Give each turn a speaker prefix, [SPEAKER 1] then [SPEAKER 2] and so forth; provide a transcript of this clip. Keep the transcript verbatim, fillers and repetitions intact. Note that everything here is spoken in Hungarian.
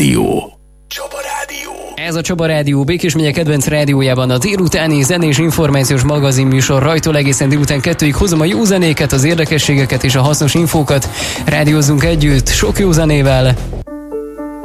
[SPEAKER 1] Rádió. Csaba Rádió.
[SPEAKER 2] Ez a Csaba Rádió Békés megye kedvenc rádiójában a délutáni zenés információs magazin műsor. Rajtól egészen délután kettőig hozom a jó zenéket, az érdekességeket és a hasznos infókat. Rádiózzunk együtt, sok jó zenével.